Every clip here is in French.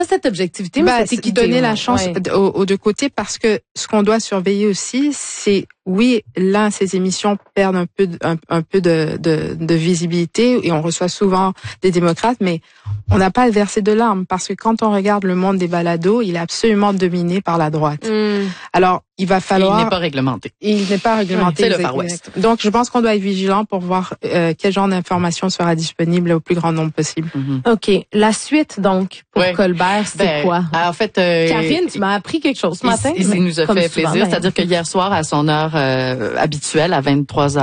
cette objectivité, mais cette équité. Donner la chance aux deux côtés, parce que ce qu'on doit surveiller aussi, c'est oui, là, ces émissions perdent un peu de visibilité et on reçoit souvent des démocrates, mais on n'a pas à verser de larmes parce que quand on regarde le monde des balados, il est absolument dominé par la droite. Alors, il va falloir... Il n'est pas réglementé. Il n'est pas réglementé. C'est le Far West. Donc, je pense qu'on doit être vigilant pour voir quel genre d'information sera disponible au plus grand nombre possible. OK. La suite, donc, pour Colbert, c'est quoi? En fait... Karine, tu m'as appris quelque chose ce matin. Il nous a fait plaisir. C'est-à-dire que hier soir, à son heure habituelle, à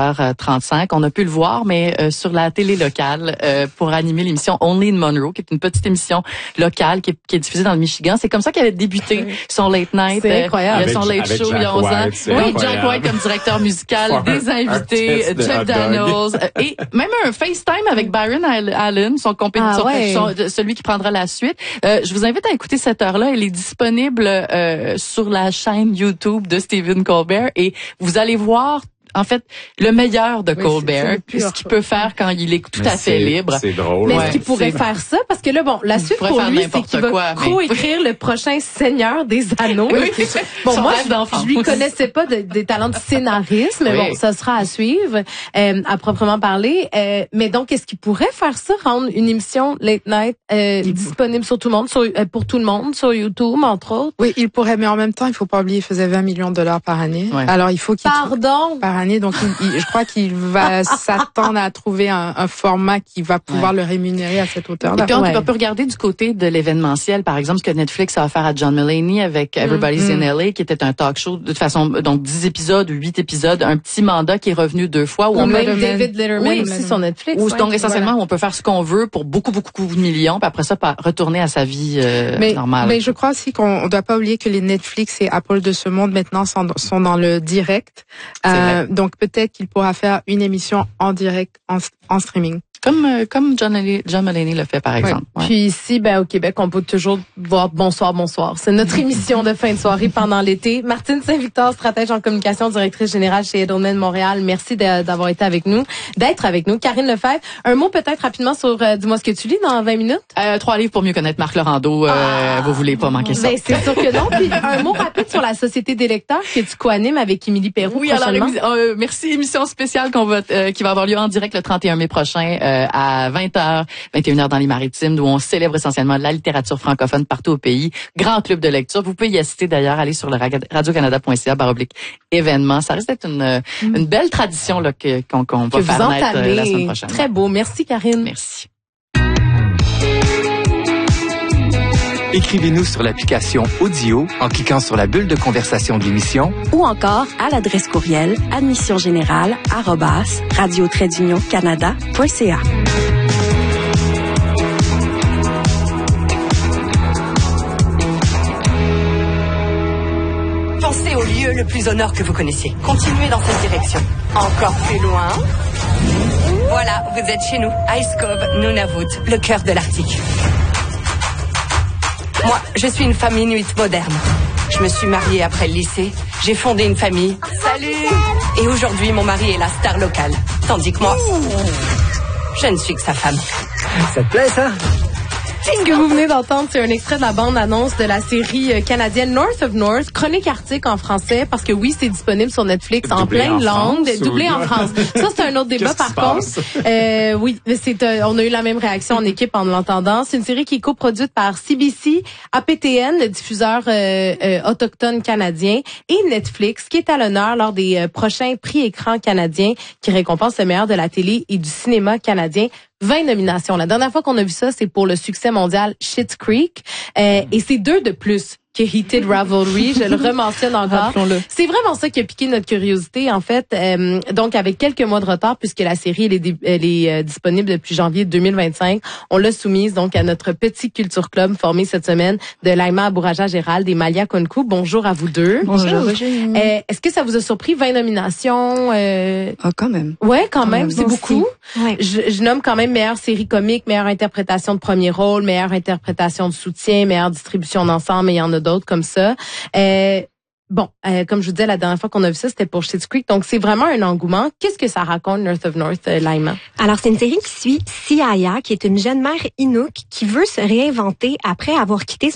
23h35, on a pu le voir, mais sur la télé locale, pour animer l'émission Only in Monroe, qui est une petite émission locale qui est diffusée dans le Michigan. C'est comme ça qu'elle a débuté son late night. C'est incroyable. Son late show il y a 11 ans. Oui, Jack White comme directeur musical, des invités, Jeff Daniels, et même un FaceTime avec Byron Allen, son compétiteur, celui qui prendra la suite. Je vous invite à écouter cette heure-là. Elle est disponible sur la chaîne YouTube de Stephen Colbert et vous allez voir en fait, le meilleur de Colbert, ce qu'il peut faire quand il est tout à fait libre. C'est drôle. Mais est-ce qu'il pourrait faire ça? Parce que là, bon, la suite pour lui, c'est qu'il va co-écrire le prochain Seigneur des Anneaux. Oui, bon, moi, je lui connaissais pas des talents de scénariste, mais bon, ça sera à suivre, à proprement parler. Mais donc, est-ce qu'il pourrait faire ça, rendre une émission late night disponible sur tout le monde, pour tout le monde, sur YouTube, entre autres? Oui, il pourrait, mais en même temps, il faut pas oublier, il faisait 20 millions de dollars par année. Ouais. Alors, il faut qu'il... Pardon? Par année, donc je crois qu'il va s'attendre à trouver un format qui va pouvoir le rémunérer à cette hauteur-là. Et puis on peut regarder du côté de l'événementiel, par exemple, ce que Netflix a offert à John Mulaney avec Everybody's in LA, qui était un talk show de toute façon, donc 10 épisodes ou 8 épisodes, un petit mandat qui est revenu 2 fois. Où même David Letterman aussi sur Netflix. Donc essentiellement, on peut faire ce qu'on veut pour beaucoup de millions, puis après ça, retourner à sa vie normale. Mais je crois aussi qu'on doit pas oublier que les Netflix et Apple de ce monde maintenant sont dans le direct. Donc peut-être qu'il pourra faire une émission en direct, en streaming. Comme John Mulaney le fait, par exemple. Ouais. Puis ici, au Québec, on peut toujours voir Bonsoir. C'est notre émission de fin de soirée pendant l'été. Martine Saint-Victor, stratège en communication, directrice générale chez Edelman Montréal. Merci d'être avec nous. Karine Lefebvre, un mot peut-être rapidement sur Dis-moi ce que tu lis dans 20 minutes. 3 livres pour mieux connaître Marc Laurando. Vous voulez pas manquer ça. C'est sûr que non. Puis un mot rapide sur la Société des lecteurs que tu co-animes avec Émilie Perroux. Oui, alors merci, émission spéciale qui va avoir lieu en direct le 31 mai prochain. À 20h, 21h dans les Maritimes, où on célèbre essentiellement la littérature francophone partout au pays. Grand club de lecture. Vous pouvez y assister d'ailleurs, aller sur le radiocanada.ca/événements. Ça risque d'être une belle tradition là qu'on va faire naître la semaine prochaine. Très beau. Merci Karine. Merci. Écrivez-nous sur l'application Audio en cliquant sur la bulle de conversation de l'émission ou encore à l'adresse courriel admissiongénérale@radio-canada.ca. Pensez au lieu le plus au nord que vous connaissiez. Continuez dans cette direction. Encore plus loin. Voilà, vous êtes chez nous. Ice Cove, Nunavut, le cœur de l'Arctique. Moi, je suis une femme inuite moderne. Je me suis mariée après le lycée. J'ai fondé une famille. Salut! Et aujourd'hui, mon mari est la star locale. Tandis que moi, je ne suis que sa femme. Ça te plaît, ça? Ce que vous venez d'entendre, c'est un extrait de la bande-annonce de la série canadienne North of North, Chronique Arctique en français, parce que oui, c'est disponible sur Netflix en plein de langues, doublé en France. Ça, c'est un autre débat par contre. Oui, on a eu la même réaction en équipe en l'entendant. C'est une série qui est coproduite par CBC, APTN, le diffuseur autochtone canadien, et Netflix, qui est à l'honneur lors des prochains prix écran canadiens qui récompensent le meilleur de la télé et du cinéma canadien. 20 nominations. La dernière fois qu'on a vu ça, c'est pour le succès mondial Schitt's Creek. Et c'est 2 de plus que Heated Ravelry. Je le rementionne encore. C'est vraiment ça qui a piqué notre curiosité, en fait. Donc, avec quelques mois de retard, puisque la série elle est disponible depuis janvier 2025, on l'a soumise donc à notre petit Culture Club formé cette semaine de Laima Abouraja-Gérald et Malia Konkou. Bonjour à vous deux. Bonjour. Est-ce que ça vous a surpris? 20 nominations? Quand même. Ouais, quand même. C'est beaucoup. Ouais. Je nomme quand même meilleure série comique, meilleure interprétation de premier rôle, meilleure interprétation de soutien, meilleure distribution d'ensemble, mais il y en a d'autres comme ça. Comme je vous disais, la dernière fois qu'on a vu ça, c'était pour Schitt's Creek. Donc, c'est vraiment un engouement. Qu'est-ce que ça raconte, North of North, Laima? Alors, c'est une série qui suit Siaya, qui est une jeune mère Inuk qui veut se réinventer après avoir quitté